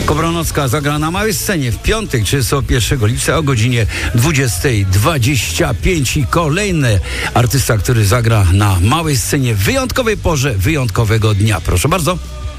Kobronocka zagra na małej scenie w piątek, 31 lipca o godzinie 20:25 i kolejny artysta, który zagra na małej scenie w wyjątkowej porze, wyjątkowego dnia. Proszę bardzo.